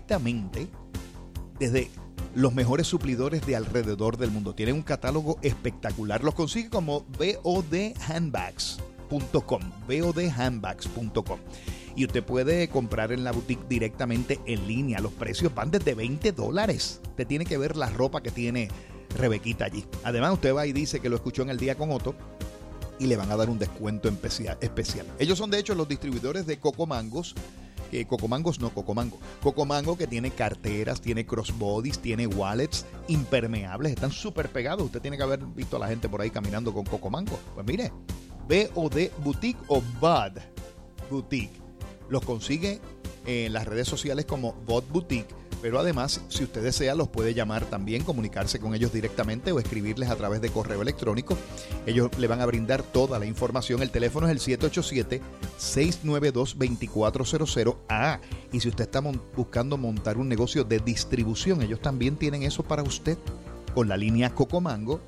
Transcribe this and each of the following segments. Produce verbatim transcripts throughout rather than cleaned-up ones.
directamente desde los mejores suplidores de alrededor del mundo. Tienen un catálogo espectacular. Los consigue como b o d handbags punto com, b o d handbags punto com. Y usted puede comprar en la boutique directamente en línea. Los precios van desde veinte dólares. Usted tiene que ver la ropa que tiene Rebequita allí. Además, usted va y dice que lo escuchó en El Día con Otto y le van a dar un descuento especial. Ellos son de hecho los distribuidores de Cocomangos. Eh, Cocomangos no, Cocomango. Cocomango, que tiene carteras, tiene crossbodies, tiene wallets impermeables. Están súper pegados. Usted tiene que haber visto a la gente por ahí caminando con Cocomango. Pues mire, B O D Boutique o B O D Boutique. Los consigue en las redes sociales como B O D Boutique, pero además, si usted desea, los puede llamar también, comunicarse con ellos directamente o escribirles a través de correo electrónico. Ellos le van a brindar toda la información. El teléfono es el siete ocho siete, seis nueve dos, dos cuatro cero cero. Ah, y si usted está mon- buscando montar un negocio de distribución, ellos también tienen eso para usted, con la línea Cocomango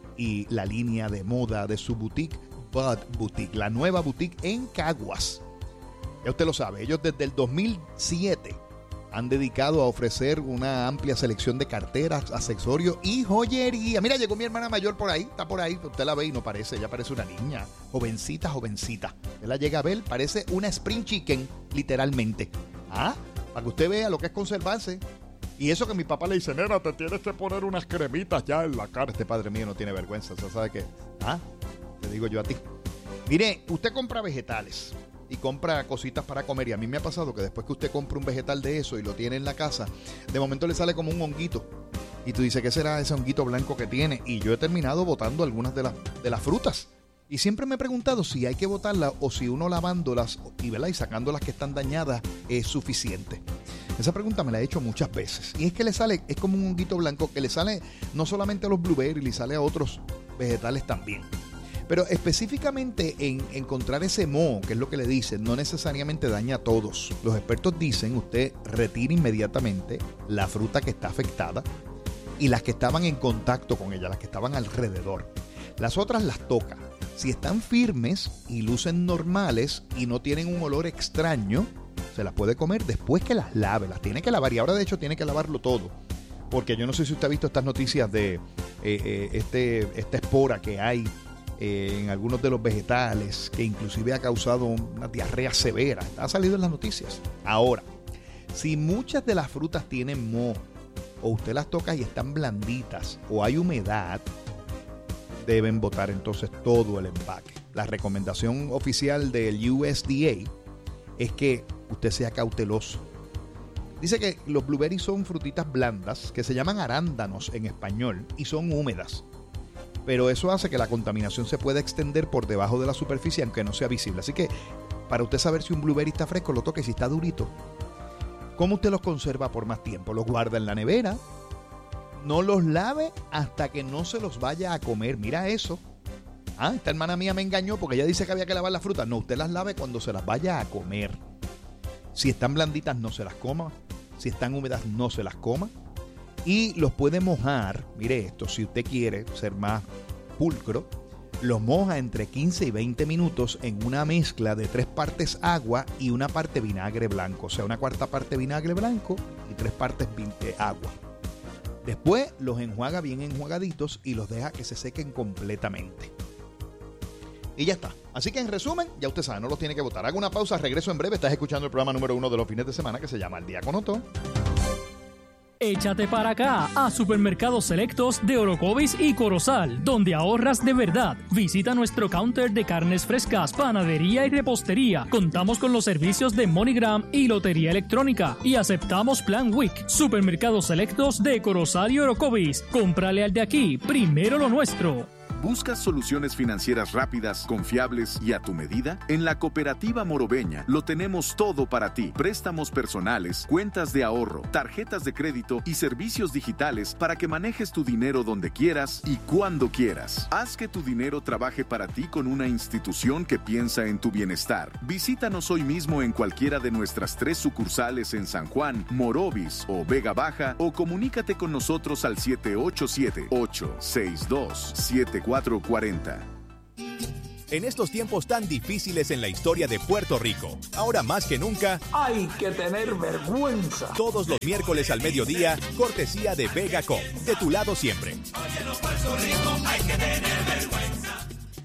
y la línea de moda de su boutique, B O D Boutique, la nueva boutique en Caguas. Ya usted lo sabe, ellos desde el dos mil siete han dedicado a ofrecer una amplia selección de carteras, accesorios y joyería. Mira, llegó mi hermana mayor por ahí, está por ahí, usted la ve y no parece, ella parece una niña, jovencita, jovencita. Usted la llega a ver, parece una spring chicken, literalmente. Ah, para que usted vea lo que es conservarse. Y eso que mi papá le dice, nena, te tienes que poner unas cremitas ya en la cara. Este padre mío no tiene vergüenza, ¿usted sabe qué? Ah, te digo yo a ti. Mire, usted compra vegetales y compra cositas para comer, y a mí me ha pasado que después que usted compra un vegetal de eso y lo tiene en la casa, de momento le sale como un honguito y tú dices, ¿qué será ese honguito blanco que tiene? Y yo he terminado botando algunas de las, de las frutas, y siempre me he preguntado si hay que botarlas o si uno lavándolas y, ¿verdad? y sacando las que están dañadas es suficiente. Esa pregunta me la he hecho muchas veces, y es que le sale, es como un honguito blanco que le sale no solamente a los blueberries, le sale a otros vegetales también. Pero específicamente en encontrar ese moho, que es lo que le dicen, no necesariamente daña a todos. Los expertos dicen, usted retire inmediatamente la fruta que está afectada y las que estaban en contacto con ella, las que estaban alrededor. Las otras las toca. Si están firmes y lucen normales y no tienen un olor extraño, se las puede comer después que las lave. Las tiene que lavar, y ahora de hecho tiene que lavarlo todo. Porque yo no sé si usted ha visto estas noticias de eh, eh, este, esta espora que hay en algunos de los vegetales, que inclusive ha causado una diarrea severa. Ha salido en las noticias. Ahora, si muchas de las frutas tienen moho, o usted las toca y están blanditas, o hay humedad, deben botar entonces todo el empaque. La recomendación oficial del U S D A es que usted sea cauteloso. Dice que los blueberries son frutitas blandas, que se llaman arándanos en español, y son húmedas. Pero eso hace que la contaminación se pueda extender por debajo de la superficie, aunque no sea visible. Así que, para usted saber si un blueberry está fresco, lo toque si está durito. ¿Cómo usted los conserva por más tiempo? Los guarda en la nevera. No los lave hasta que no se los vaya a comer. Mira eso. Ah, esta hermana mía me engañó porque ella dice que había que lavar las frutas. No, usted las lave cuando se las vaya a comer. Si están blanditas, no se las coma. Si están húmedas, no se las coma. Y los puede mojar, mire esto, si usted quiere ser más pulcro, los moja entre quince y veinte minutos en una mezcla de tres partes agua y una parte vinagre blanco. O sea, una cuarta parte vinagre blanco y tres partes de agua. Después los enjuaga bien enjuagaditos y los deja que se sequen completamente. Y ya está. Así que en resumen, ya usted sabe, no los tiene que botar. Haga una pausa, regreso en breve. Estás escuchando el programa número uno de los fines de semana, que se llama El Día con Otto. Échate para acá a Supermercados Selectos de Orocovis y Corozal, donde ahorras de verdad. Visita nuestro counter de carnes frescas, panadería y repostería. Contamos con los servicios de MoneyGram y lotería electrónica, y aceptamos Plan Week. Supermercados Selectos de Corozal y Orocovis. Cómprale al de aquí, primero lo nuestro. ¿Buscas soluciones financieras rápidas, confiables y a tu medida? En la Cooperativa Morobeña lo tenemos todo para ti. Préstamos personales, cuentas de ahorro, tarjetas de crédito y servicios digitales para que manejes tu dinero donde quieras y cuando quieras. Haz que tu dinero trabaje para ti con una institución que piensa en tu bienestar. Visítanos hoy mismo en cualquiera de nuestras tres sucursales en San Juan, Morovis o Vega Baja, o comunícate con nosotros al siete ocho siete, ocho seis dos, siete cuatro cuatro cero. En estos tiempos tan difíciles en la historia de Puerto Rico, ahora más que nunca, hay que tener vergüenza. Todos los miércoles al mediodía, cortesía de Vegacom, de tu lado siempre. Oye, los Puerto Rico, hay que tener vergüenza.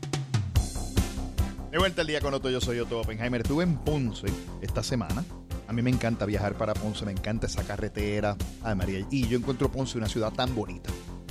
De vuelta al día con Otto, yo soy Otto Oppenheimer. Estuve en Ponce esta semana. A mí me encanta viajar para Ponce, me encanta esa carretera. Ay, María, y yo encuentro Ponce una ciudad tan bonita.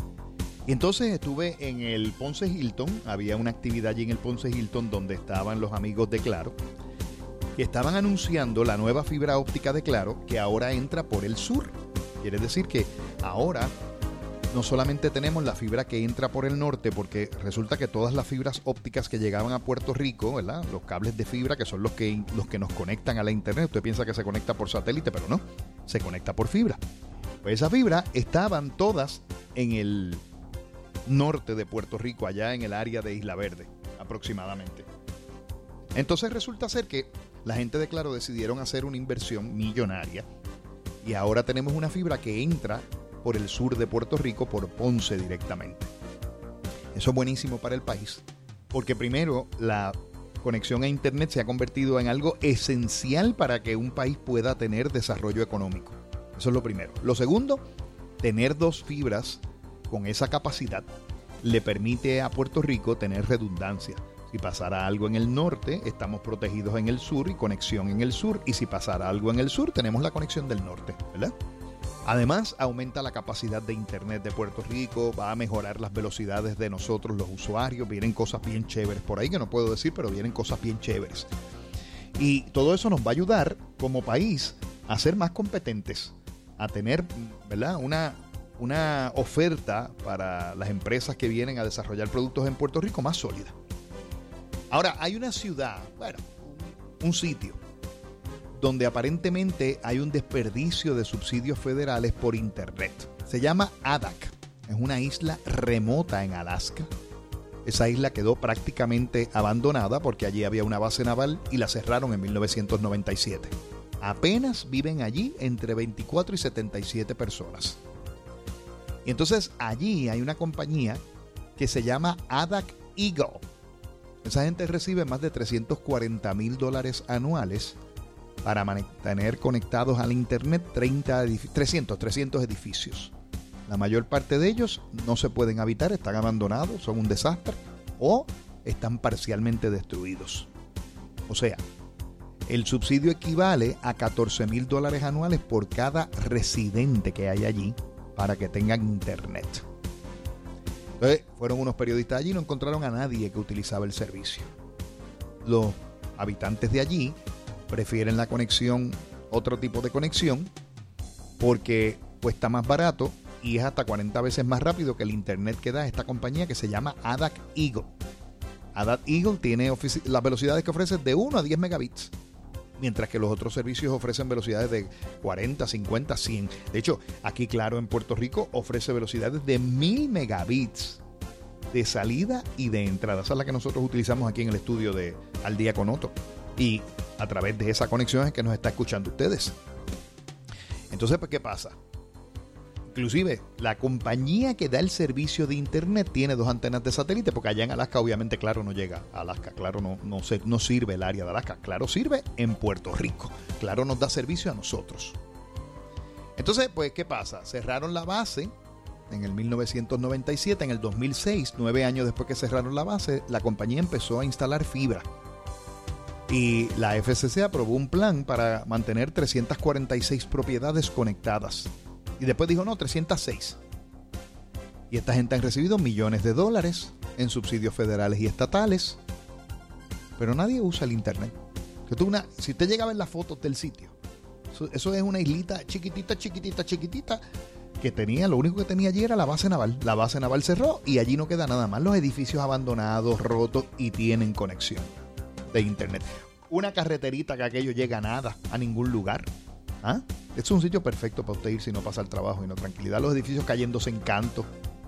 Y entonces estuve en el Ponce Hilton, había una actividad allí en el Ponce Hilton donde estaban los amigos de Claro, que estaban anunciando la nueva fibra óptica de Claro que ahora entra por el sur. Quiere decir que ahora no solamente tenemos la fibra que entra por el norte, porque resulta que todas las fibras ópticas que llegaban a Puerto Rico, ¿verdad? Los cables de fibra, que son los que, los que nos conectan a la internet, usted piensa que se conecta por satélite, pero no, se conecta por fibra. Pues esa fibra estaban todas en el norte de Puerto Rico, allá en el área de Isla Verde, aproximadamente. Entonces resulta ser que la gente de Claro decidieron hacer una inversión millonaria y ahora tenemos una fibra que entra por el sur de Puerto Rico, por Ponce directamente. Eso es buenísimo para el país, porque primero la conexión a internet se ha convertido en algo esencial para que un país pueda tener desarrollo económico. Eso es lo primero. Lo segundo, tener dos fibras con esa capacidad le permite a Puerto Rico tener redundancia. Si pasara algo en el norte, estamos protegidos en el sur y conexión en el sur. Y si pasara algo en el sur, tenemos la conexión del norte, ¿verdad? Además, aumenta la capacidad de internet de Puerto Rico, va a mejorar las velocidades de nosotros los usuarios, vienen cosas bien chéveres por ahí que no puedo decir, pero vienen cosas bien chéveres. Y todo eso nos va a ayudar como país a ser más competentes, a tener, ¿verdad?, una... una oferta para las empresas que vienen a desarrollar productos en Puerto Rico más sólida. Ahora, hay una ciudad, bueno, un sitio, donde aparentemente hay un desperdicio de subsidios federales por internet. Se llama Adak. Es una isla remota en Alaska. Esa isla quedó prácticamente abandonada porque allí había una base naval y la cerraron en mil novecientos noventa y siete. Apenas viven allí entre veinticuatro y setenta y siete personas. Y entonces allí hay una compañía que se llama Adak Eagle. Esa gente recibe más de trescientos cuarenta mil dólares anuales para mantener conectados al internet treinta, trescientos, trescientos edificios. La mayor parte de ellos no se pueden habitar, están abandonados, son un desastre o están parcialmente destruidos. O sea, el subsidio equivale a catorce mil dólares anuales por cada residente que hay allí para que tengan internet. Entonces, fueron unos periodistas allí y no encontraron a nadie que utilizaba el servicio. Los habitantes de allí prefieren la conexión, otro tipo de conexión, porque cuesta más barato y es hasta cuarenta veces más rápido que el internet que da esta compañía que se llama Adak Eagle. Adak Eagle tiene ofici- las velocidades que ofrece de uno a diez megabits. Mientras que los otros servicios ofrecen velocidades de cuarenta, cincuenta, cien. De hecho, aquí Claro en Puerto Rico ofrece velocidades de mil megabits de salida y de entrada. Esa es la que nosotros utilizamos aquí en el estudio de Al Día con Otto. Y a través de esa conexión es que nos está escuchando ustedes. Entonces, pues, ¿qué pasa? Inclusive, la compañía que da el servicio de internet tiene dos antenas de satélite, porque allá en Alaska obviamente Claro no llega a Alaska. Claro no, no, se, no sirve el área de Alaska. Claro sirve en Puerto Rico. Claro nos da servicio a nosotros. Entonces, pues, ¿qué pasa? Cerraron la base en el mil novecientos noventa y siete. En el dos mil seis, nueve años después que cerraron la base, la compañía empezó a instalar fibra. Y la F C C aprobó un plan para mantener trescientas cuarenta y seis propiedades conectadas. Y después dijo, no, trescientos seis. Y esta gente han recibido millones de dólares en subsidios federales y estatales. Pero nadie usa el internet. Que tú una, si usted llega a ver las fotos del sitio, eso, eso es una islita chiquitita, chiquitita, chiquitita, que tenía, lo único que tenía allí era la base naval. La base naval cerró y allí no queda nada más. Los edificios abandonados, rotos y tienen conexión de internet. Una carreterita que aquello llega a nada, a ningún lugar. ¿Ah? Es un sitio perfecto para usted ir si no pasa el trabajo y no tranquilidad. Los edificios cayéndose en canto.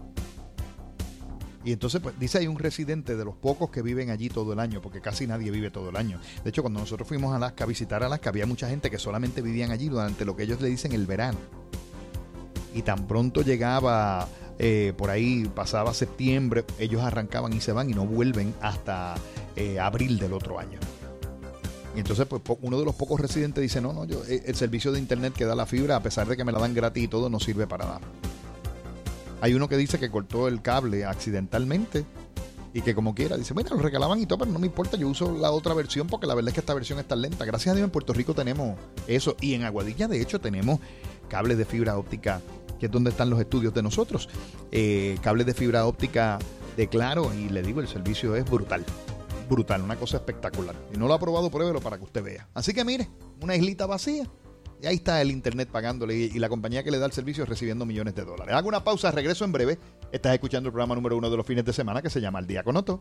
Y entonces, pues, dice hay un residente de los pocos que viven allí todo el año, porque casi nadie vive todo el año. De hecho, cuando nosotros fuimos a Alaska a visitar Alaska, había mucha gente que solamente vivían allí durante lo que ellos le dicen el verano. Y tan pronto llegaba eh, por ahí pasaba septiembre, ellos arrancaban y se van y no vuelven hasta eh, abril del otro año. Y entonces pues uno de los pocos residentes dice, no, no, yo el servicio de internet que da la fibra, a pesar de que me la dan gratis y todo, no sirve para nada. Hay uno que dice que cortó el cable accidentalmente y que como quiera, dice, bueno, lo regalaban y todo, pero no me importa, yo uso la otra versión porque la verdad es que esta versión está lenta. Gracias a Dios en Puerto Rico tenemos eso, y en Aguadilla de hecho tenemos cables de fibra óptica, que es donde están los estudios de nosotros, eh, cables de fibra óptica de Claro, y le digo, el servicio es brutal, brutal, una cosa espectacular. Y no lo ha probado, pruébelo para que usted vea. Así que mire, una islita vacía, y ahí está el internet pagándole, y, y la compañía que le da el servicio recibiendo millones de dólares. Hago una pausa, regreso en breve. Estás escuchando el programa número uno de los fines de semana que se llama Al Día con Otto.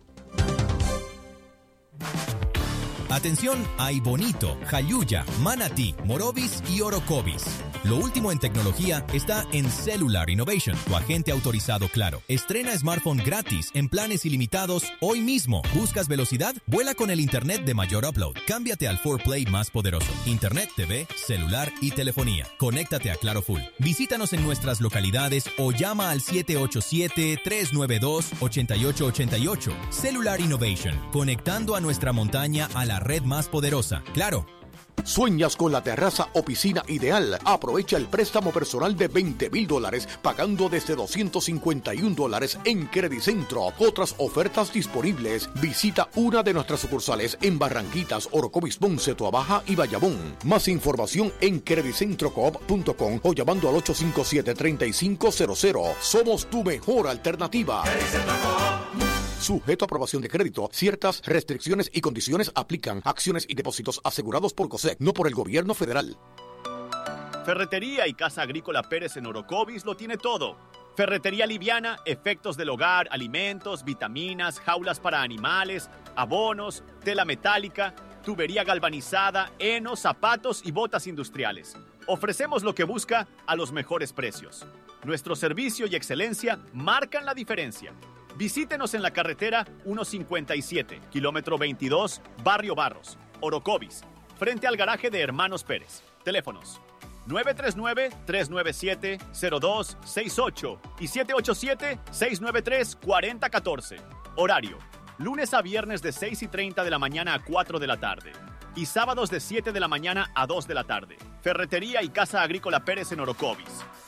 Atención, hay Bonito, Jayuya, Manatí, Morovis y Orocovis. Lo último en tecnología está en Cellular Innovation, tu agente autorizado Claro. Estrena smartphone gratis en planes ilimitados hoy mismo. ¿Buscas velocidad? Vuela con el internet de mayor upload. Cámbiate al cuatro Play más poderoso. Internet, T V, celular y telefonía. Conéctate a Claro Full. Visítanos en nuestras localidades o llama al siete ocho siete, tres nueve dos, ocho ocho ocho ocho. Cellular Innovation, conectando a nuestra montaña a la red más poderosa. Claro. ¿Sueñas con la terraza o piscina ideal? Aprovecha el préstamo personal de veinte mil dólares pagando desde doscientos cincuenta y un dólares en Credicentro. Otras ofertas disponibles. Visita una de nuestras sucursales en Barranquitas, Orocovis, Ponce, Tuabaja y Bayamón. Más información en credicentro coop punto com o llamando al ocho cinco siete, tres cinco cero cero. Somos tu mejor alternativa. Sujeto a aprobación de crédito, ciertas restricciones y condiciones aplican. Acciones y depósitos asegurados por COSEC, no por el gobierno federal. Ferretería y Casa Agrícola Pérez en Orocovis lo tiene todo. Ferretería liviana, efectos del hogar, alimentos, vitaminas, jaulas para animales, abonos, tela metálica, tubería galvanizada, heno, zapatos y botas industriales. Ofrecemos lo que busca a los mejores precios. Nuestro servicio y excelencia marcan la diferencia. Visítenos en la carretera ciento cincuenta y siete, kilómetro veintidós, Barrio Barros, Orocovis, frente al garaje de Hermanos Pérez. Teléfonos nueve tres nueve, tres nueve siete, cero dos seis ocho y siete ocho siete, seis nueve tres, cuatro cero uno cuatro. Horario, lunes a viernes de seis y treinta de la mañana a cuatro de la tarde y sábados de siete de la mañana a dos de la tarde. Ferretería y Casa Agrícola Pérez en Orocovis.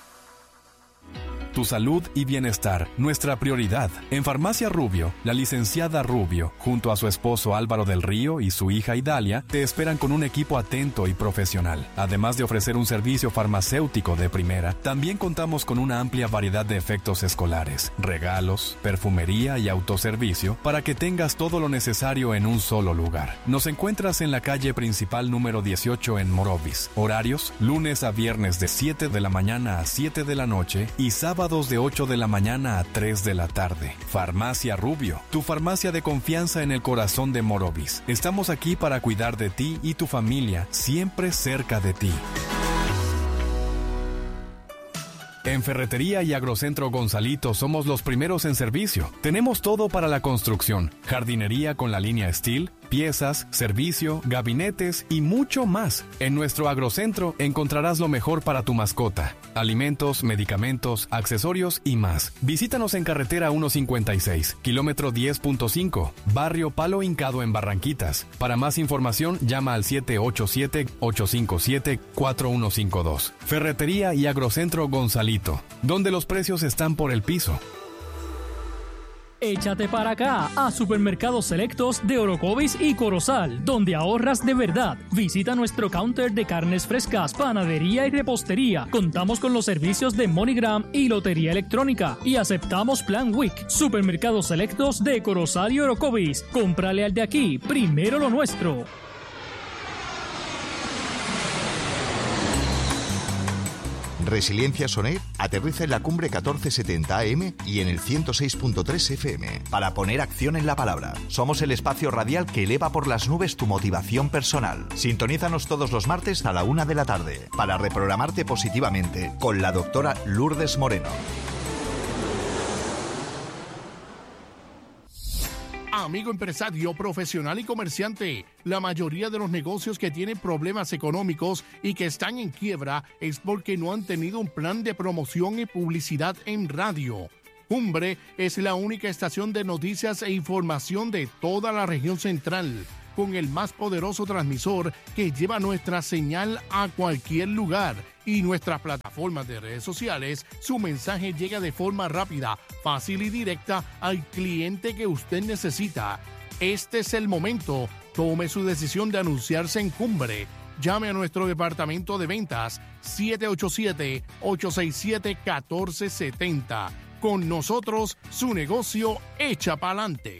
Tu salud y bienestar, nuestra prioridad. En Farmacia Rubio, la licenciada Rubio, junto a su esposo Álvaro del Río y su hija Idalia, te esperan con un equipo atento y profesional. Además de ofrecer un servicio farmacéutico de primera, también contamos con una amplia variedad de efectos escolares, regalos, perfumería y autoservicio para que tengas todo lo necesario en un solo lugar. Nos encuentras en la calle principal número dieciocho en Morovis. Horarios, lunes a viernes de siete de la mañana a siete de la noche y sábado de ocho de la mañana a tres de la tarde. Farmacia Rubio, tu farmacia de confianza en el corazón de Morovis. Estamos aquí para cuidar de ti y tu familia, siempre cerca de ti. En Ferretería y Agrocentro Gonzalito somos los primeros en servicio. Tenemos todo para la construcción, jardinería con la línea Steel, piezas, servicio, gabinetes y mucho más. En nuestro agrocentro encontrarás lo mejor para tu mascota, alimentos, medicamentos, accesorios y más. Visítanos en carretera ciento cincuenta y seis, kilómetro diez punto cinco, barrio Palo Hincado en Barranquitas. Para más información llama al siete ocho siete, ocho cinco siete, cuatro uno cinco dos. Ferretería y Agrocentro Gonzalito, donde los precios están por el piso. Échate para acá a Supermercados Selectos de Orocovis y Corozal, donde ahorras de verdad. Visita nuestro counter de carnes frescas, panadería y repostería. Contamos con los servicios de MoneyGram y lotería electrónica y aceptamos Plan Week. Supermercados Selectos de Corozal y Orocovis. Cómprale al de aquí, primero lo nuestro. Resiliencia Sonet aterriza en la cumbre catorce setenta A M y en el ciento seis punto tres F M. Para poner acción en la palabra, somos el espacio radial que eleva por las nubes tu motivación personal. Sintonízanos todos los martes a la una de la tarde para reprogramarte positivamente con la doctora Lourdes Moreno. amigo empresario, profesional y comerciante, la mayoría de los negocios que tienen problemas económicos y que están en quiebra es porque no han tenido un plan de promoción y publicidad en radio. Cumbre es la única estación de noticias e información de toda la región central, con el más poderoso transmisor que lleva nuestra señal a cualquier lugar. Y nuestras plataformas de redes sociales, su mensaje llega de forma rápida, fácil y directa al cliente que usted necesita. Este es el momento. Tome su decisión de anunciarse en Cumbre. Llame a nuestro departamento de ventas siete ocho siete, ocho seis siete, uno cuatro siete cero. Con nosotros, su negocio echa pa'lante.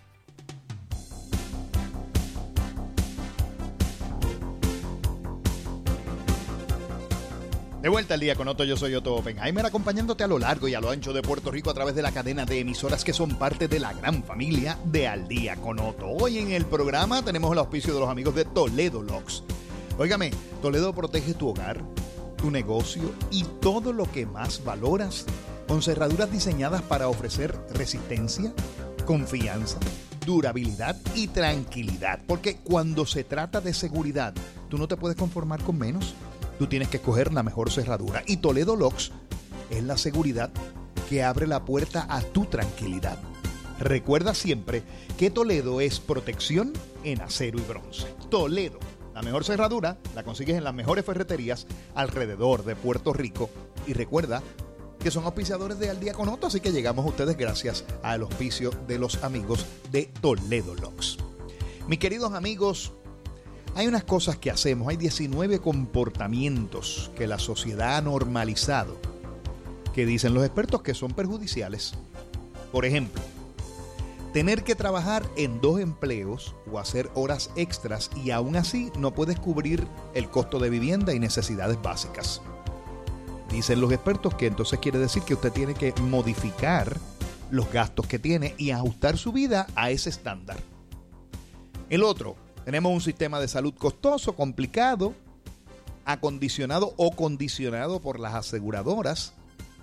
De vuelta al día con Otto, yo soy Otto Oppenheimer, acompañándote a lo largo y a lo ancho de Puerto Rico a través de la cadena de emisoras que son parte de la gran familia de Al Día con Otto. Hoy en el programa tenemos el auspicio de los amigos de Toledo Locks. Óigame, Toledo protege tu hogar, tu negocio y todo lo que más valoras con cerraduras diseñadas para ofrecer resistencia, confianza, durabilidad y tranquilidad. Porque cuando se trata de seguridad, tú no te puedes conformar con menos. Tú tienes que escoger la mejor cerradura. Y Toledo Locks es la seguridad que abre la puerta a tu tranquilidad. Recuerda siempre que Toledo es protección en acero y bronce. Toledo, la mejor cerradura, la consigues en las mejores ferreterías alrededor de Puerto Rico. Y recuerda que son auspiciadores de Al Día con Otto, así que llegamos a ustedes gracias al auspicio de los amigos de Toledo Locks. Mis queridos amigos, hay unas cosas que hacemos, hay diecinueve comportamientos que la sociedad ha normalizado, que dicen los expertos que son perjudiciales. Por ejemplo, tener que trabajar en dos empleos o hacer horas extras y aún así no puedes cubrir el costo de vivienda y necesidades básicas. Dicen los expertos que entonces quiere decir que usted tiene que modificar los gastos que tiene y ajustar su vida a ese estándar. El otro, tenemos un sistema de salud costoso, complicado, acondicionado o condicionado por las aseguradoras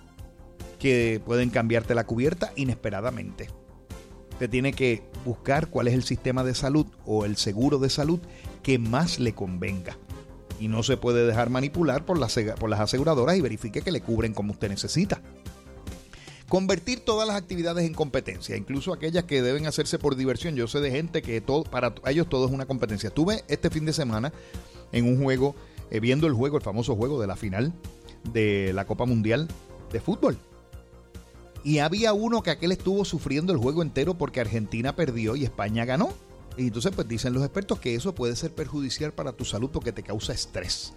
que pueden cambiarte la cubierta inesperadamente. Usted tiene que buscar cuál es el sistema de salud o el seguro de salud que más le convenga. Y no se puede dejar manipular por las, por las aseguradoras y verifique que le cubren como usted necesita. Convertir todas las actividades en competencia, incluso aquellas que deben hacerse por diversión. Yo sé de gente que todo, para ellos todo es una competencia. Estuve este fin de semana en un juego, eh, viendo el juego, el famoso juego de la final de la Copa Mundial de Fútbol. Y había uno que aquel estuvo sufriendo el juego entero porque Argentina perdió y España ganó. Y entonces pues dicen los expertos que eso puede ser perjudicial para tu salud porque te causa estrés.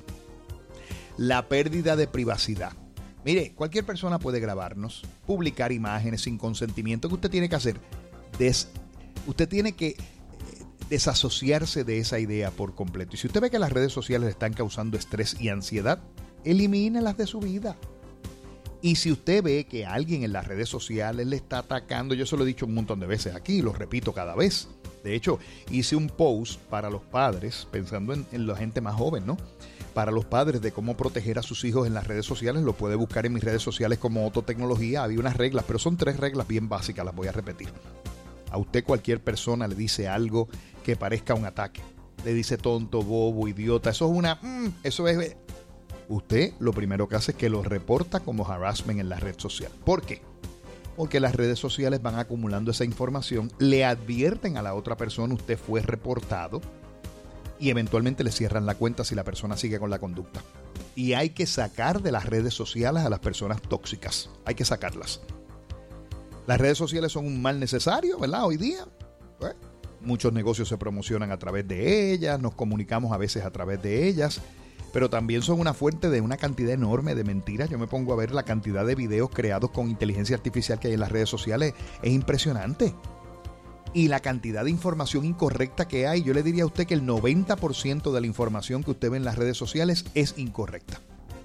La pérdida de privacidad. Mire, cualquier persona puede grabarnos, publicar imágenes sin consentimiento. ¿Qué usted tiene que hacer? Des, usted tiene que desasociarse de esa idea por completo. Y si usted ve que las redes sociales le están causando estrés y ansiedad, elimínelas de su vida. Y si usted ve que alguien en las redes sociales le está atacando, yo se lo he dicho un montón de veces aquí y lo repito cada vez. De hecho, hice un post para los padres, pensando en, en la gente más joven, ¿no? Para los padres de cómo proteger a sus hijos en las redes sociales. Lo puede buscar en mis redes sociales como Otto Tecnología. Había unas reglas, pero son tres reglas bien básicas, las voy a repetir. A usted cualquier persona le dice algo que parezca un ataque. Le dice tonto, bobo, idiota. Eso es una... Mm, eso es... Usted lo primero que hace es que lo reporta como harassment en la red social. ¿Por qué? Porque las redes sociales van acumulando esa información, le advierten a la otra persona, usted fue reportado, y eventualmente le cierran la cuenta si la persona sigue con la conducta. Y hay que sacar de las redes sociales a las personas tóxicas. Hay que sacarlas. Las redes sociales son un mal necesario, ¿verdad? Hoy día, pues, muchos negocios se promocionan a través de ellas, nos comunicamos a veces a través de ellas, pero también son una fuente de una cantidad enorme de mentiras. Yo me pongo a ver la cantidad de videos creados con inteligencia artificial que hay en las redes sociales. Es impresionante. Y la cantidad de información incorrecta que hay, yo le diría a usted que el noventa por ciento de la información que usted ve en las redes sociales es incorrecta.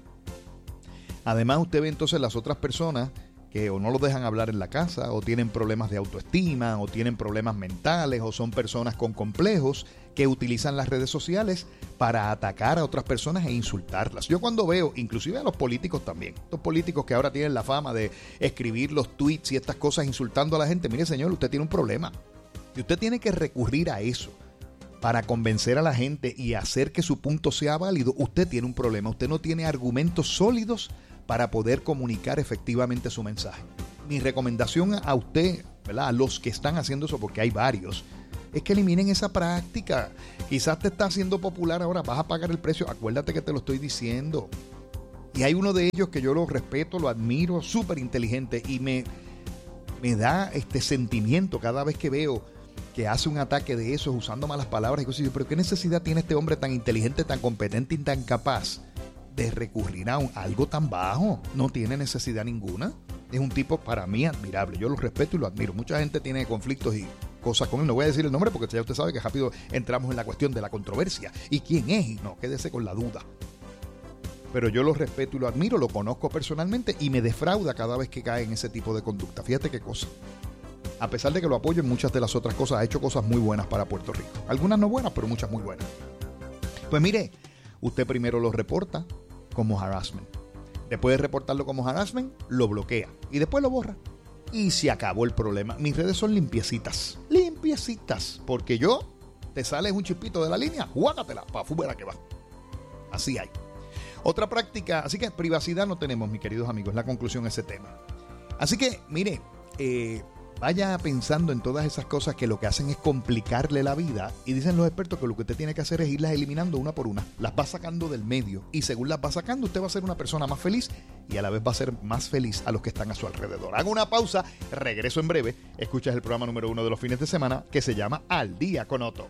Además, usted ve entonces las otras personas que o no lo dejan hablar en la casa, o tienen problemas de autoestima, o tienen problemas mentales, o son personas con complejos que utilizan las redes sociales para atacar a otras personas e insultarlas. Yo cuando veo, inclusive a los políticos también, estos políticos que ahora tienen la fama de escribir los tweets y estas cosas insultando a la gente, mire señor, usted tiene un problema. Si usted tiene que recurrir a eso para convencer a la gente y hacer que su punto sea válido, usted tiene un problema. Usted no tiene argumentos sólidos para poder comunicar efectivamente su mensaje. Mi recomendación a usted, ¿verdad?, a los que están haciendo eso, porque hay varios, es que eliminen esa práctica. Quizás te está haciendo popular ahora, vas a pagar el precio. Acuérdate que te lo estoy diciendo. Y hay uno de ellos que yo lo respeto, lo admiro, súper inteligente, y me, me da este sentimiento cada vez que veo que hace un ataque de esos usando malas palabras y cosas así. Pero ¿qué necesidad tiene este hombre tan inteligente, tan competente y tan capaz de recurrir a un, algo tan bajo? No tiene necesidad ninguna. Es un tipo para mí admirable. Yo lo respeto y lo admiro. Mucha gente tiene conflictos y cosas con él. No voy a decir el nombre porque ya usted sabe que rápido entramos en la cuestión de la controversia. ¿Y quién es? Y no, quédese con la duda. Pero yo lo respeto y lo admiro, lo conozco personalmente y me defrauda cada vez que cae en ese tipo de conducta. Fíjate qué cosa. A pesar de que lo apoyo en muchas de las otras cosas, ha hecho cosas muy buenas para Puerto Rico. Algunas no buenas, pero muchas muy buenas. Pues mire, usted primero lo reporta como harassment. Después de reportarlo como harassment, lo bloquea y después lo borra. Y se acabó el problema. Mis redes son limpiecitas. Limpiecitas. Porque yo, te sales un chispito de la línea, jugágatela para fútbol que va. Así hay. Otra práctica, así que privacidad no tenemos, mis queridos amigos, la conclusión a ese tema. Así que, mire, eh, vaya pensando en todas esas cosas que lo que hacen es complicarle la vida, y dicen los expertos que lo que usted tiene que hacer es irlas eliminando una por una, las va sacando del medio, y según las va sacando usted va a ser una persona más feliz y a la vez va a ser más feliz a los que están a su alrededor. Hago una pausa, regreso en breve. Escuchas el programa número uno de los fines de semana que se llama Al Día con Otto.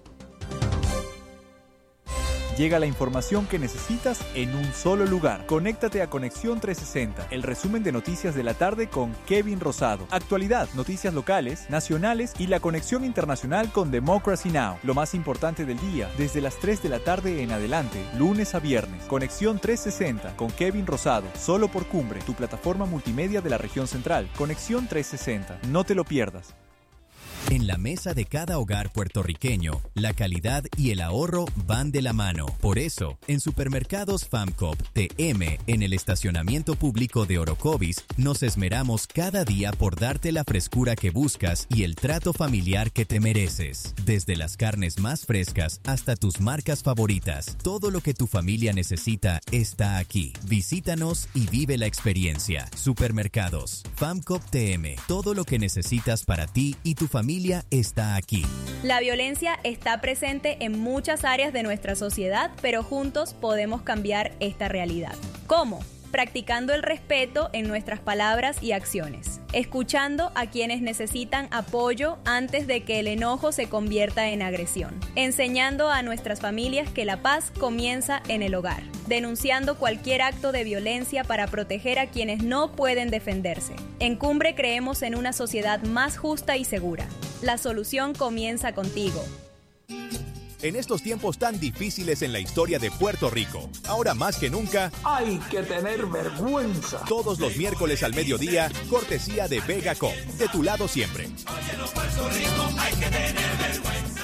Llega la información que necesitas en un solo lugar. Conéctate a Conexión trescientos sesenta, el resumen de noticias de la tarde con Kevin Rosado. Actualidad, noticias locales, nacionales y la conexión internacional con Democracy Now! Lo más importante del día, desde las tres de la tarde en adelante, lunes a viernes. Conexión trescientos sesenta con Kevin Rosado, solo por Cumbre, tu plataforma multimedia de la región central. Conexión trescientos sesenta, no te lo pierdas. En la mesa de cada hogar puertorriqueño, la calidad y el ahorro van de la mano. Por eso, en Supermercados FAMCOP T M, en el estacionamiento público de Orocovis, nos esmeramos cada día por darte la frescura que buscas y el trato familiar que te mereces. Desde las carnes más frescas hasta tus marcas favoritas, todo lo que tu familia necesita está aquí. Visítanos y vive la experiencia. Supermercados FAMCOP T M, todo lo que necesitas para ti y tu familia está aquí. La violencia está presente en muchas áreas de nuestra sociedad, pero juntos podemos cambiar esta realidad. ¿Cómo? Practicando el respeto en nuestras palabras y acciones, escuchando a quienes necesitan apoyo antes de que el enojo se convierta en agresión, enseñando a nuestras familias que la paz comienza en el hogar, denunciando cualquier acto de violencia para proteger a quienes no pueden defenderse. En Cumbre creemos en una sociedad más justa y segura. La solución comienza contigo. En estos tiempos tan difíciles en la historia de Puerto Rico, ahora más que nunca, hay que tener vergüenza. Todos los miércoles al mediodía, cortesía de VegaCom, de tu lado siempre. Oye, los Puerto Rico hay que tener vergüenza.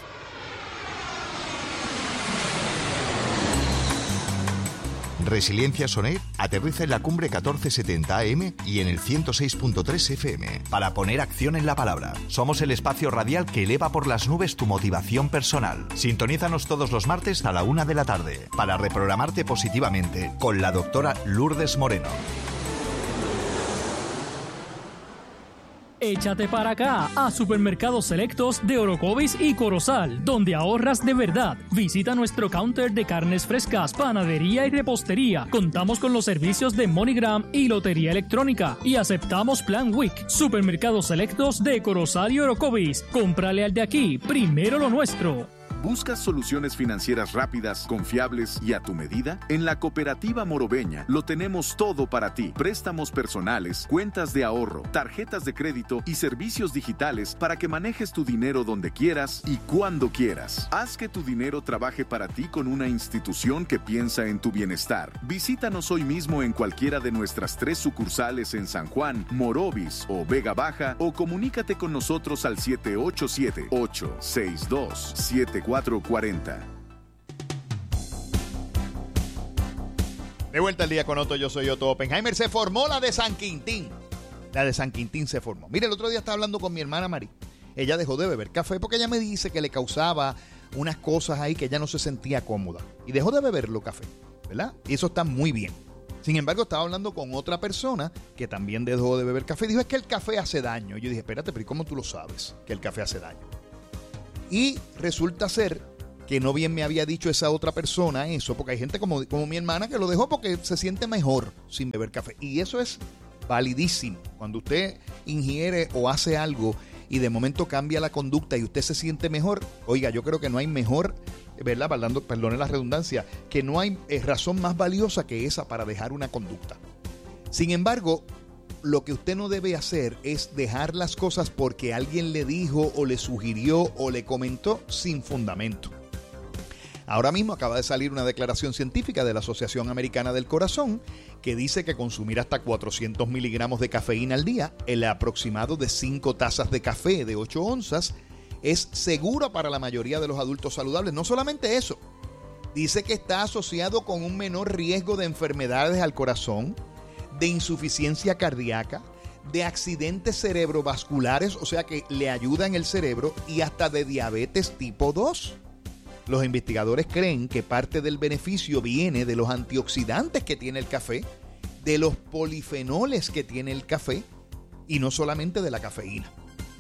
Resiliencia Sonet aterriza en la Cumbre catorce setenta A M y en el ciento seis punto tres F M para poner acción en la palabra. Somos el espacio radial que eleva por las nubes tu motivación personal. Sintonízanos todos los martes a la una de la tarde para reprogramarte positivamente con la doctora Lourdes Moreno. Échate para acá a Supermercados Selectos de Orocovis y Corozal, donde ahorras de verdad. Visita nuestro counter de carnes frescas, panadería y repostería. Contamos con los servicios de MoneyGram y lotería electrónica y aceptamos Plan Week. Supermercados Selectos de Corozal y Orocovis. Cómprale al de aquí, primero lo nuestro. ¿Buscas soluciones financieras rápidas, confiables y a tu medida? En la Cooperativa Morobeña lo tenemos todo para ti. Préstamos personales, cuentas de ahorro, tarjetas de crédito y servicios digitales para que manejes tu dinero donde quieras y cuando quieras. Haz que tu dinero trabaje para ti con una institución que piensa en tu bienestar. Visítanos hoy mismo en cualquiera de nuestras tres sucursales en San Juan, Morovis o Vega Baja, o comunícate con nosotros al siete ocho siete, ocho seis dos, siete cuatro cuatro cero. De vuelta al día con Otto, yo soy Otto Oppenheimer. Se formó la de San Quintín. La de San Quintín se formó. Mire, el otro día estaba hablando con mi hermana Mari. ella dejó de beber café porque ella me dice que le causaba unas cosas ahí que ella no se sentía cómoda. Y dejó de beberlo café, ¿verdad? Y eso está muy bien. Sin embargo, estaba hablando con otra persona que también dejó de beber café. Dijo, es que el café hace daño. Yo dije, espérate, pero ¿y cómo tú lo sabes que el café hace daño? Y resulta ser que no bien me había dicho esa otra persona eso, porque hay gente como, como mi hermana que lo dejó porque se siente mejor sin beber café. Y eso es validísimo. Cuando usted ingiere o hace algo y de momento cambia la conducta y usted se siente mejor, oiga, yo creo que no hay mejor, ¿verdad? Perdón, perdone la redundancia, que no hay eh, razón más valiosa que esa para dejar una conducta. Sin embargo, lo que usted no debe hacer es dejar las cosas porque alguien le dijo o le sugirió o le comentó sin fundamento. Ahora mismo acaba de salir una declaración científica de la Asociación Americana del Corazón que dice que consumir hasta cuatrocientos miligramos de cafeína al día, el aproximado de cinco tazas de café de ocho onzas, es seguro para la mayoría de los adultos saludables. No solamente eso, dice que está asociado con un menor riesgo de enfermedades al corazón, de insuficiencia cardíaca, de accidentes cerebrovasculares, o sea que le ayuda en el cerebro, y hasta de diabetes tipo dos. Los investigadores creen que parte del beneficio viene de los antioxidantes que tiene el café, de los polifenoles que tiene el café y no solamente de la cafeína.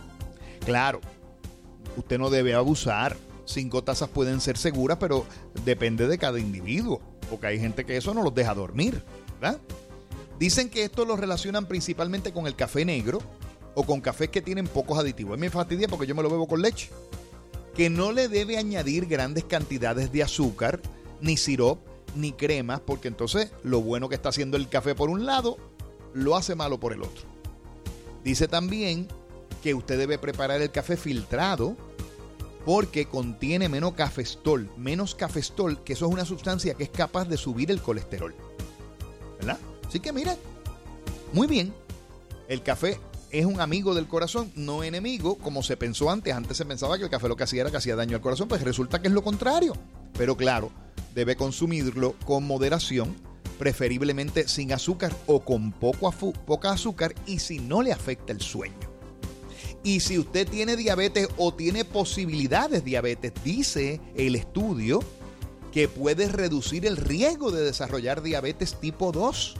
Claro, usted no debe abusar. Cinco tazas pueden ser seguras, pero depende de cada individuo, porque hay gente que eso no los deja dormir, ¿verdad? Dicen que esto lo relacionan principalmente con el café negro o con cafés que tienen pocos aditivos. Me fastidia porque yo me lo bebo con leche. Que no le debe añadir grandes cantidades de azúcar, ni sirope, ni cremas, porque entonces lo bueno que está haciendo el café por un lado, lo hace malo por el otro. Dice también que usted debe preparar el café filtrado porque contiene menos cafestol, menos cafestol, que eso es una sustancia que es capaz de subir el colesterol. ¿Verdad? Así que mira, muy bien, el café es un amigo del corazón, no enemigo, como se pensó antes. Antes se pensaba que el café lo que hacía era que hacía daño al corazón, pues resulta que es lo contrario. Pero claro, debe consumirlo con moderación, preferiblemente sin azúcar o con poco afu- poca azúcar y si no le afecta el sueño. Y si usted tiene diabetes o tiene posibilidades de diabetes, dice el estudio que puede reducir el riesgo de desarrollar diabetes tipo dos.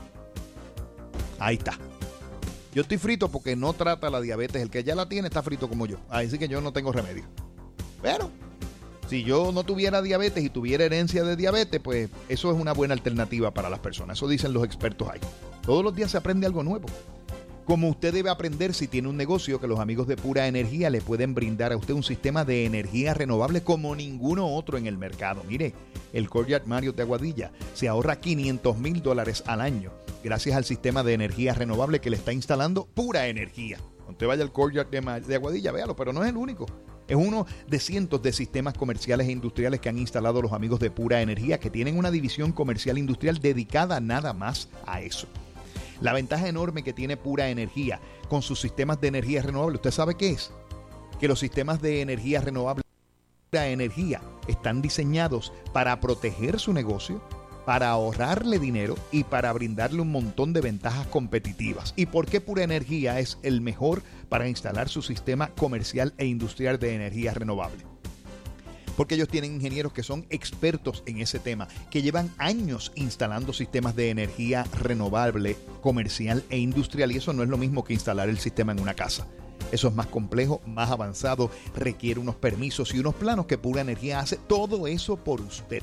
Ahí está. Yo estoy frito porque no trata la diabetes. El que ya la tiene está frito como yo. Así que yo no tengo remedio. Pero si yo no tuviera diabetes y tuviera herencia de diabetes, pues eso es una buena alternativa para las personas. Eso dicen los expertos ahí. Todos los días se aprende algo nuevo. Como usted debe aprender si tiene un negocio, que los amigos de Pura Energía le pueden brindar a usted un sistema de energía renovable como ninguno otro en el mercado. Mire, el Courtyard Marriott de Aguadilla se ahorra quinientos mil dólares al año gracias al sistema de energía renovable que le está instalando Pura Energía. Cuando usted vaya al Courtyard de, de Aguadilla, véalo, pero no es el único. Es uno de cientos de sistemas comerciales e industriales que han instalado los amigos de Pura Energía, que tienen una división comercial e industrial dedicada nada más a eso. La ventaja enorme que tiene Pura Energía con sus sistemas de energía renovable, ¿usted sabe qué es? Que los sistemas de energía renovable Pura Energía están diseñados para proteger su negocio, para ahorrarle dinero y para brindarle un montón de ventajas competitivas. ¿Y por qué Pura Energía es el mejor para instalar su sistema comercial e industrial de energía renovable? Porque ellos tienen ingenieros que son expertos en ese tema, que llevan años instalando sistemas de energía renovable, comercial e industrial, y eso no es lo mismo que instalar el sistema en una casa. Eso es más complejo, más avanzado, requiere unos permisos y unos planos que Pura Energía hace todo eso por usted.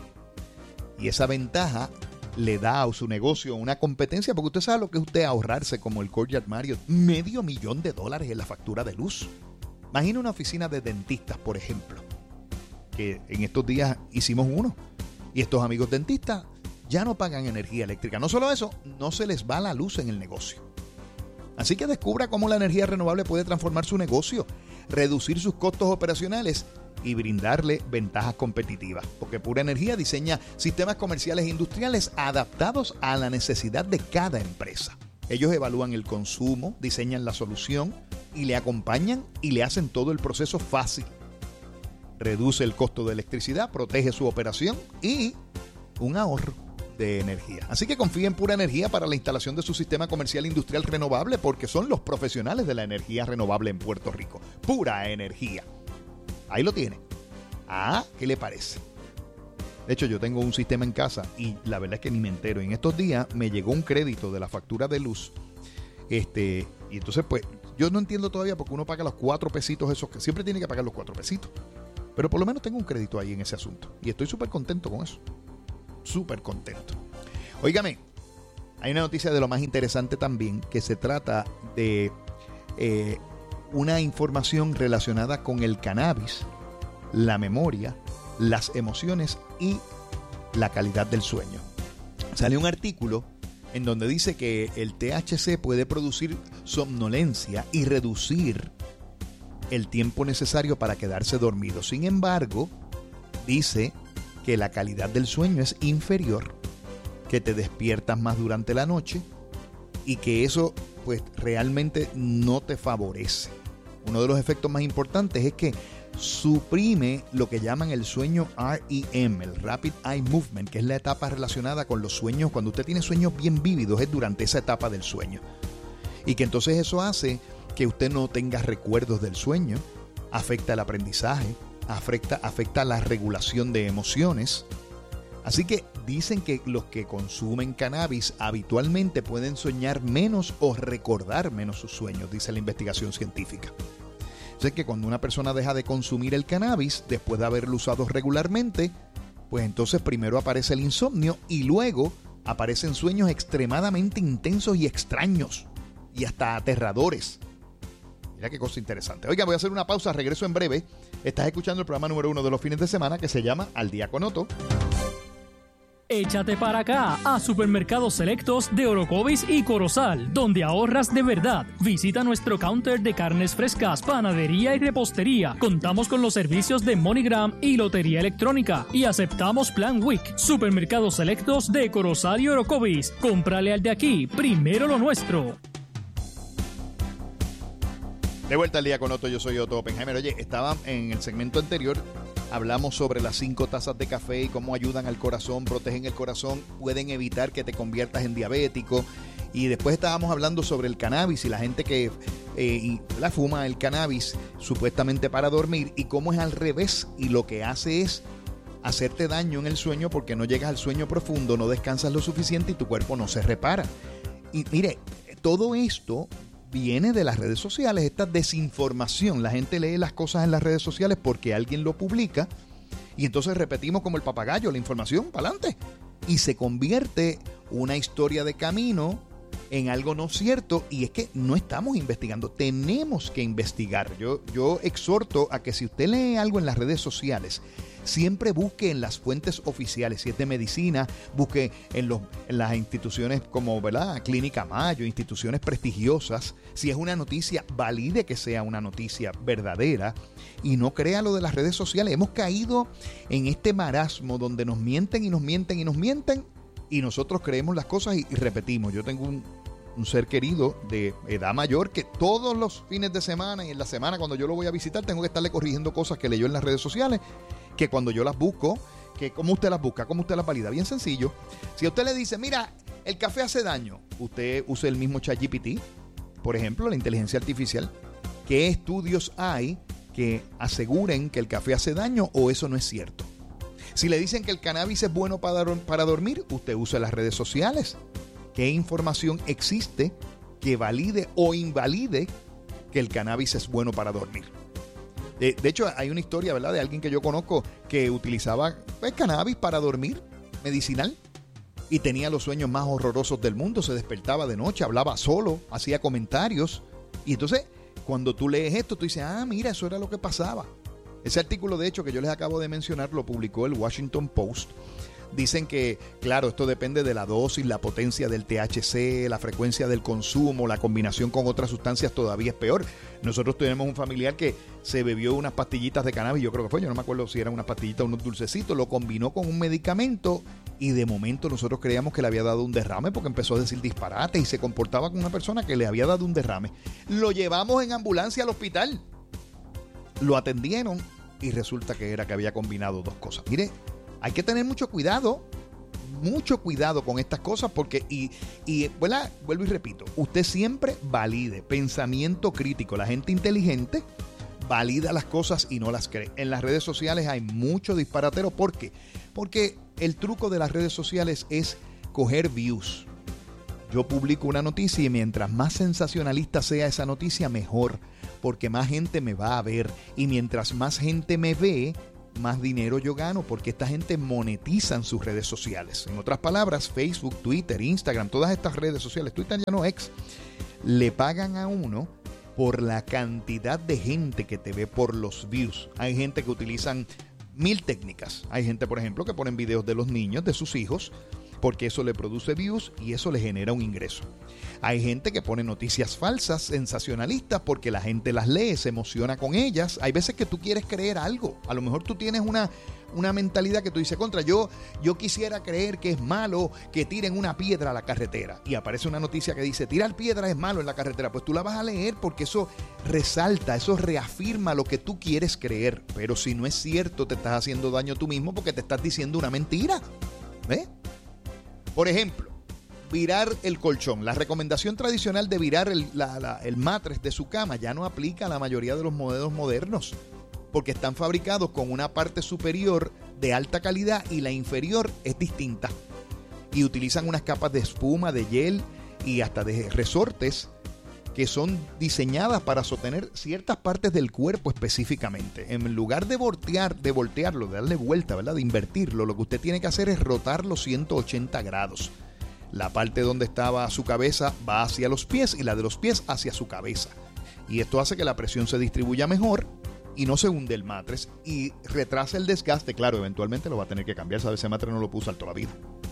Y esa ventaja le da a su negocio una competencia, porque usted sabe lo que es usted ahorrarse, como el Courtyard Marriott, medio millón de dólares en la factura de luz. Imagina una oficina de dentistas, por ejemplo, que en estos días hicimos uno, y estos amigos dentistas ya no pagan energía eléctrica. No solo eso, no se les va la luz en el negocio. Así que descubra cómo la energía renovable puede transformar su negocio, reducir sus costos operacionales y brindarle ventajas competitivas. Porque Pura Energía diseña sistemas comerciales e industriales adaptados a la necesidad de cada empresa. Ellos evalúan el consumo, diseñan la solución y le acompañan y le hacen todo el proceso fácil. Reduce el costo de electricidad, protege su operación y un ahorro. de energía. Así que confíe en Pura Energía para la instalación de su sistema comercial industrial renovable, porque son los profesionales de la energía renovable en Puerto Rico. Pura Energía. Ahí lo tiene. Ah, ¿qué le parece? De hecho, yo tengo un sistema en casa y la verdad es que ni me entero. En estos días me llegó un crédito de la factura de luz. Este, y entonces, pues, yo no entiendo todavía porque uno paga los cuatro pesitos esos, que siempre tiene que pagar los cuatro pesitos. Pero por lo menos tengo un crédito ahí en ese asunto. Y estoy súper contento con eso. Súper contento. Óigame, hay una noticia de lo más interesante también, que se trata de eh, una información relacionada con el cannabis, la memoria, las emociones y la calidad del sueño. Sale un artículo en donde dice que el T H C puede producir somnolencia y reducir el tiempo necesario para quedarse dormido. Sin embargo, dice que la calidad del sueño es inferior, que te despiertas más durante la noche y que eso pues realmente no te favorece. Uno de los efectos más importantes es que suprime lo que llaman el sueño R E M, el Rapid Eye Movement, que es la etapa relacionada con los sueños. Cuando usted tiene sueños bien vívidos es durante esa etapa del sueño. Y que entonces eso hace que usted no tenga recuerdos del sueño, afecta el aprendizaje, afecta, afecta la regulación de emociones. Así que dicen que los que consumen cannabis habitualmente pueden soñar menos o recordar menos sus sueños, dice la investigación científica. O sea que cuando una persona deja de consumir el cannabis después de haberlo usado regularmente, pues entonces primero aparece el insomnio y luego aparecen sueños extremadamente intensos y extraños y hasta aterradores. Mira qué cosa interesante. Oiga, voy a hacer una pausa, regreso en breve. Estás escuchando el programa número uno de los fines de semana que se llama Al Día con Otto. Échate para acá a Supermercados Selectos de Orocovis y Corozal, donde ahorras de verdad. Visita nuestro counter de carnes frescas, panadería y repostería. Contamos con los servicios de MoneyGram y lotería electrónica y aceptamos Plan Week. Supermercados Selectos de Corozal y Orocovis. Cómprale al de aquí, primero lo nuestro. De vuelta al Día con Otto, yo soy Otto Oppenheimer. Oye, estaba en el segmento anterior, hablamos sobre las cinco tazas de café y cómo ayudan al corazón, protegen el corazón, pueden evitar que te conviertas en diabético. Y después estábamos hablando sobre el cannabis y la gente que eh, la fuma el cannabis supuestamente para dormir y cómo es al revés y lo que hace es hacerte daño en el sueño porque no llegas al sueño profundo, no descansas lo suficiente y tu cuerpo no se repara. Y mire, todo esto viene de las redes sociales, esta desinformación. La gente lee las cosas en las redes sociales porque alguien lo publica y entonces repetimos como el papagayo la información para adelante y se convierte una historia de camino en algo no cierto. Y es que no estamos investigando, tenemos que investigar. Yo, yo exhorto a que si usted lee algo en las redes sociales, siempre busque en las fuentes oficiales. Si es de medicina, busque en, los, en las instituciones como, ¿verdad?, Clínica Mayo, instituciones prestigiosas. Si es una noticia, valide que sea una noticia verdadera y no crea lo de las redes sociales. Hemos caído en este marasmo donde nos mienten y nos mienten y nos mienten y nosotros creemos las cosas y, y repetimos. Yo tengo un, un ser querido de edad mayor que todos los fines de semana y en la semana cuando yo lo voy a visitar tengo que estarle corrigiendo cosas que leyó en las redes sociales, que cuando yo las busco, que cómo usted las busca, cómo usted las valida. Bien sencillo. Si a usted le dice, mira, el café hace daño, usted use el mismo ChatGPT, por ejemplo, la inteligencia artificial. ¿Qué estudios hay que aseguren que el café hace daño o eso no es cierto? Si le dicen que el cannabis es bueno para, para dormir, usted use las redes sociales. ¿Qué información existe que valide o invalide que el cannabis es bueno para dormir? De, de hecho, hay una historia, ¿verdad?, de alguien que yo conozco que utilizaba pues, cannabis para dormir, medicinal, y tenía los sueños más horrorosos del mundo. Se despertaba de noche, hablaba solo, hacía comentarios. Y entonces, cuando tú lees esto, tú dices, ah, mira, eso era lo que pasaba. Ese artículo, de hecho, que yo les acabo de mencionar, lo publicó el Washington Post. Dicen que, claro, esto depende de la dosis, la potencia del T H C, la frecuencia del consumo, la combinación con otras sustancias todavía es peor. Nosotros tenemos un familiar que se bebió unas pastillitas de cannabis, yo creo que fue, yo no me acuerdo si eran unas pastillitas o unos dulcecitos, lo combinó con un medicamento y de momento nosotros creíamos que le había dado un derrame porque empezó a decir disparates y se comportaba como una persona que le había dado un derrame. Lo llevamos en ambulancia al hospital, lo atendieron y resulta que era que había combinado dos cosas. Mire, hay que tener mucho cuidado. mucho cuidado con estas cosas porque, y, y ¿verdad? Vuelvo y repito, usted siempre valide, pensamiento crítico. La gente inteligente valida las cosas y no las cree. En las redes sociales hay mucho disparatero. ¿Por qué? Porque el truco de las redes sociales es coger views. Yo publico una noticia y mientras más sensacionalista sea esa noticia, mejor, porque más gente me va a ver. Y mientras más gente me ve, más dinero yo gano, porque esta gente monetiza en sus redes sociales. En otras palabras, Facebook, Twitter, Instagram, todas estas redes sociales, Twitter ya no ex, le pagan a uno por la cantidad de gente que te ve, por los views. Hay gente que utilizan mil técnicas. Hay gente, por ejemplo, que ponen videos de los niños, de sus hijos, porque eso le produce views y eso le genera un ingreso. Hay gente que pone noticias falsas, sensacionalistas, porque la gente las lee, se emociona con ellas. Hay veces que tú quieres creer algo. A lo mejor tú tienes una, una mentalidad que tú dices, contra, yo, yo quisiera creer que es malo que tiren una piedra a la carretera. Y aparece una noticia que dice, tirar piedra es malo en la carretera. Pues tú la vas a leer porque eso resalta, eso reafirma lo que tú quieres creer. Pero si no es cierto, te estás haciendo daño tú mismo porque te estás diciendo una mentira. ¿Ves? Por ejemplo, virar el colchón. La recomendación tradicional de virar el, la, la, el matres de su cama ya no aplica a la mayoría de los modelos modernos, porque están fabricados con una parte superior de alta calidad y la inferior es distinta. Y utilizan unas capas de espuma, de gel y hasta de resortes que son diseñadas para sostener ciertas partes del cuerpo específicamente. En lugar de voltear, de voltearlo, de darle vuelta, ¿verdad? De invertirlo, lo que usted tiene que hacer es rotarlo ciento ochenta grados. La parte donde estaba su cabeza va hacia los pies y la de los pies hacia su cabeza. Y esto hace que la presión se distribuya mejor y no se hunde el matres y retrasa el desgaste. Claro, eventualmente lo va a tener que cambiar, ¿sabes? Ese matres no lo puso toda la vida.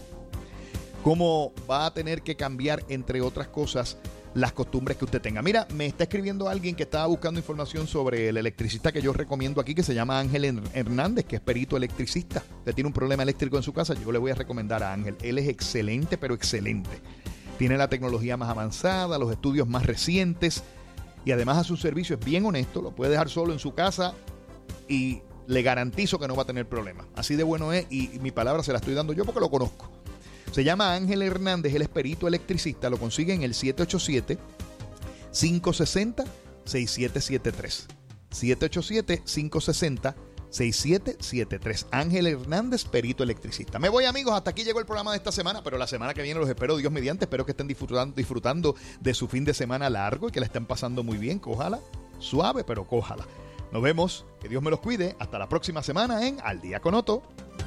¿Cómo va a tener que cambiar, entre otras cosas, las costumbres que usted tenga? Mira, me está escribiendo alguien que estaba buscando información sobre el electricista que yo recomiendo aquí, que se llama Ángel Hernández, que es perito electricista. Usted tiene un problema eléctrico en su casa, yo le voy a recomendar a Ángel. Él es excelente, pero excelente. Tiene la tecnología más avanzada, los estudios más recientes y además hace un servicio, es bien honesto, lo puede dejar solo en su casa y le garantizo que no va a tener problemas. Así de bueno es, y mi palabra se la estoy dando yo porque lo conozco. Se llama Ángel Hernández, él es perito electricista, lo consigue en el siete ocho siete, cinco seis cero, seis siete siete tres. siete ocho siete, cinco seis cero, seis siete siete tres. Ángel Hernández, perito electricista. Me voy, amigos, hasta aquí llegó el programa de esta semana, pero la semana que viene los espero, Dios mediante. Espero que estén disfrutando, disfrutando de su fin de semana largo y que la estén pasando muy bien. Cójala, suave, pero cójala. Nos vemos, que Dios me los cuide. Hasta la próxima semana en Al Día con Otto.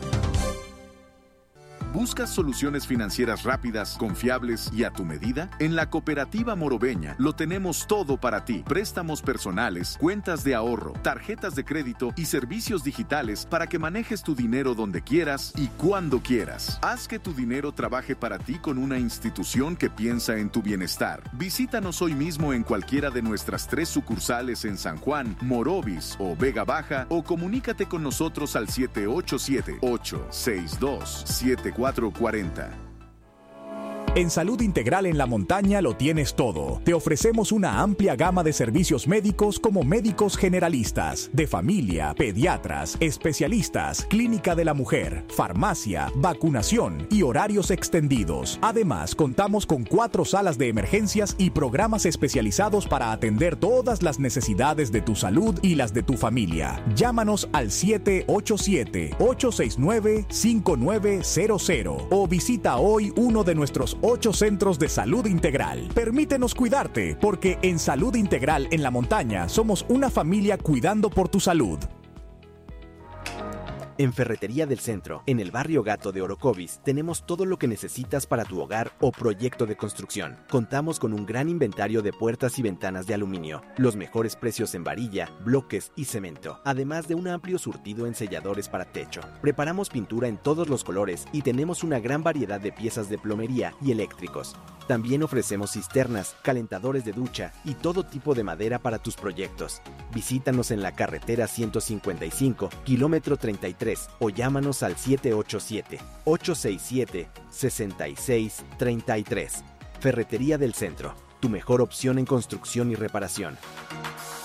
¿Buscas soluciones financieras rápidas, confiables y a tu medida? En la Cooperativa Morobeña lo tenemos todo para ti. Préstamos personales, cuentas de ahorro, tarjetas de crédito y servicios digitales para que manejes tu dinero donde quieras y cuando quieras. Haz que tu dinero trabaje para ti con una institución que piensa en tu bienestar. Visítanos hoy mismo en cualquiera de nuestras tres sucursales en San Juan, Morovis o Vega Baja, o comunícate con nosotros al siete ocho siete, ocho seis dos, siete cuatro cuatro cero. En Salud Integral en la Montaña lo tienes todo. Te ofrecemos una amplia gama de servicios médicos como médicos generalistas, de familia, pediatras, especialistas, clínica de la mujer, farmacia, vacunación y horarios extendidos. Además, contamos con cuatro salas de emergencias y programas especializados para atender todas las necesidades de tu salud y las de tu familia. Llámanos al siete ocho siete, ocho seis nueve, cinco nueve cero cero o visita hoy uno de nuestros ocho centros de salud integral. Permítenos cuidarte, porque en Salud Integral en la Montaña somos una familia cuidando por tu salud. En Ferretería del Centro, en el barrio Gato de Orocovis, tenemos todo lo que necesitas para tu hogar o proyecto de construcción. Contamos con un gran inventario de puertas y ventanas de aluminio, los mejores precios en varilla, bloques y cemento, además de un amplio surtido en selladores para techo. Preparamos pintura en todos los colores y tenemos una gran variedad de piezas de plomería y eléctricos. También ofrecemos cisternas, calentadores de ducha y todo tipo de madera para tus proyectos. Visítanos en la carretera ciento cincuenta y cinco, kilómetro treinta y tres, o llámanos al siete ocho siete, ocho seis siete, seis seis tres tres. Ferretería del Centro, tu mejor opción en construcción y reparación.